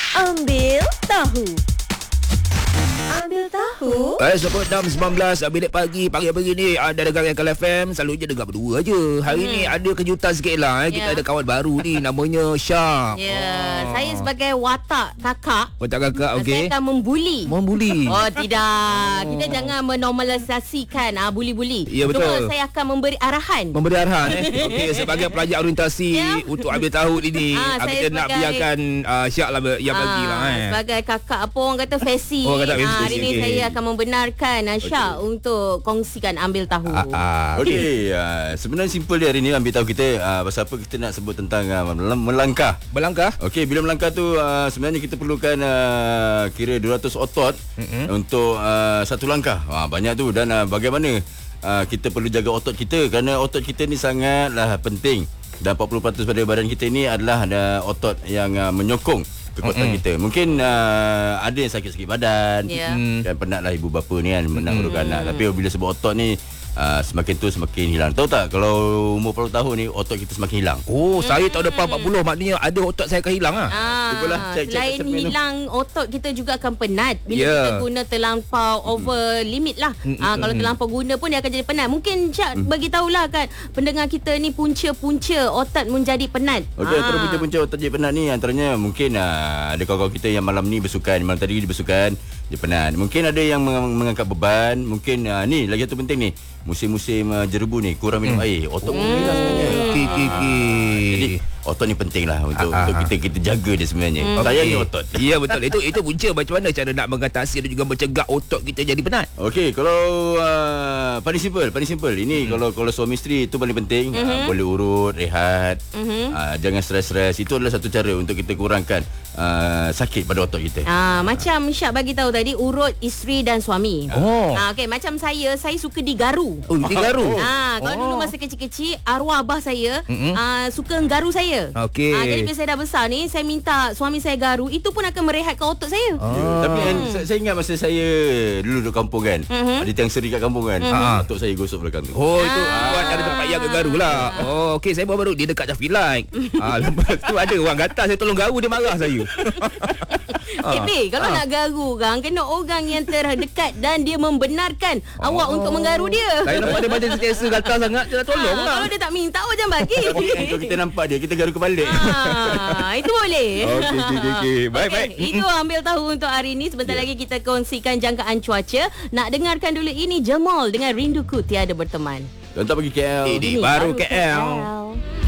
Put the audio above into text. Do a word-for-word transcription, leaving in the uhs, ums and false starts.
Ambil tahu. Ambil tahu. Eh, sebut enam sembilan belas minit pagi. Pagi-pagi ni ada dengar yang F M. Selalunya dengar berdua je. Hari hmm. ni ada kejutan sikit lah. Eh. Kita yeah. ada kawan baru ni. Namanya Syah. Ya, yeah. oh. Saya sebagai watak kakak. Watak kakak, okey. Saya akan membuli. Membuli? Oh, tidak. Kita jangan menormalisasikan ah, buli-buli. Ya, betul. Cuma saya akan memberi arahan. Memberi arahan eh. Okey, sebagai pelajar orientasi yeah. untuk ambil tahu ini. Ah, kita sebagai, nak biarkan uh, Syah lah yang ah, bagi lah. Eh. Sebagai kakak apa orang kata Fesi. Oh, kata ah, hari okay. ni saya akan membenarkan Syah okay. untuk kongsikan ambil tahu. Ah, ah, Okey, uh, sebenarnya simple dia hari ni ambil tahu kita uh, pasal apa kita nak sebut tentang uh, melangkah. Melangkah? Okey, bila melangkah tu uh, sebenarnya kita perlukan uh, kira dua ratus otot mm-hmm. untuk uh, satu langkah. Uh, banyak tu dan uh, bagaimana uh, kita perlu jaga otot kita kerana otot kita ni sangatlah penting. Dan empat puluh peratus pada badan kita ni adalah ada otot yang uh, menyokong kekuatan mm-hmm. kita. Mungkin uh, ada yang sakit-sakit badan. Yeah. Kan penatlah ibu bapa ni kan nak uruskan mm-hmm. anak. Tapi bila sebut otot ni uh, semakin tu semakin hilang. Tahu tak kalau umur empat puluh tahun ni otot kita semakin hilang. Oh, mm-hmm. saya tahun depan empat puluh maknanya ada otot saya akan hilang ah. Ah, Itulah, cek, cek, selain cek, hilang otot kita juga akan penat bila yeah. kita guna terlampau over limit lah. Mm-hmm. Ah, kalau terlampau guna pun dia akan jadi penat. Mungkin Syah mm. bagi tahulah kan pendengar kita ni punca-punca otot menjadi penat. Okey, ah. terus punca-punca otot jadi penat ni antaranya mungkin uh, ada kawan-kawan kita yang malam ni bersukan, malam tadi dia bersukan, dia penat. Mungkin ada yang meng- mengangkat beban, mungkin uh, ni lagi satu penting ni, musim-musim uh, jerebu ni kurang minum mm. air, otot pun hilang sebenarnya. Okey, okey, okey. Jadi otot ni penting lah untuk, Ah, untuk ah. kita kita jaga dia sebenarnya. Mm. Sayangi otot. Ya, betul. Itu itu punca macam mana cara nak mengatasi dan juga mencegah otot kita jadi penat. Okey, kalau uh, paling simple, paling simple. Ini hmm. kalau kalau suami isteri itu paling penting. Mm-hmm. Uh, boleh urut, rehat. Mm-hmm. Uh, jangan stres-stres. Itu adalah satu cara untuk kita kurangkan uh, sakit pada otot kita. Ah, macam Syah bagi tahu tadi urut isteri dan suami. Oh. Ah, okey, macam saya, saya suka digaru. Oh, digaru. Ah, kalau oh. dulu masa kecil-kecil arwah abah saya Mm-mm. ah, suka garu saya. Okey. Ah, jadi bila saya dah besar ni, saya minta suami saya garu, itu pun akan merehatkan otot saya. Ah. Ya, tapi kan, saya, saya ingat masa saya dulu duduk kampung kan. Mm-hmm. Ada tiang seri kat kampung kan. Mm-hmm. Otot saya gosok belakang tu. Oh, itu Ah. buat ada tempat yang garu lah. Oh, okey, saya baru dia dekat Traffic Light. Ah, lepas tu ada orang kata saya tolong garu, dia marah saya. Eh, Bey, kalau nak garu orang, kena orang yang terdekat dan dia membenarkan awak untuk menggaru dia. Saya nampak dia macam sentiasa gatal sangat, saya tolong Ah, lah. kalau dia tak minta, awak jangan bagi. Kalau kita nampak dia, kita garu kebalik. Ah, itu boleh. Okey, okey, okey. Baik, Okey, baik. Itu ambil tahu untuk hari ini. Sebentar yeah. lagi kita kongsikan jangkaan cuaca. Nak dengarkan dulu ini Jamal dengan Rinduku Tiada Berteman. Dan tak pergi K L. Ini baru K L. K L.